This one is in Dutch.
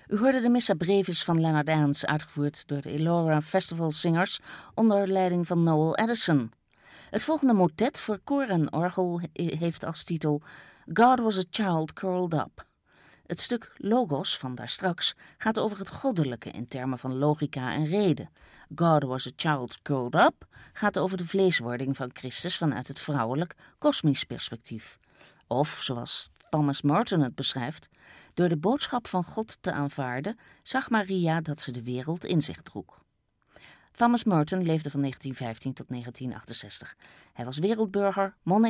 U hoorde de Missa Brevis van Leonard Dance, uitgevoerd door de Elora Festival Singers onder leiding van Noel Addison. Het volgende motet voor koor en orgel heeft als titel God Was a Child Curled Up. Het stuk Logos van daarstraks gaat over het goddelijke in termen van logica en reden. God Was a Child Curled Up gaat over de vleeswording van Christus vanuit het vrouwelijk kosmisch perspectief. Of, zoals Thomas Merton het beschrijft, door de boodschap van God te aanvaarden, zag Maria dat ze de wereld in zich droeg. Thomas Merton leefde van 1915 tot 1968. Hij was wereldburger, monnik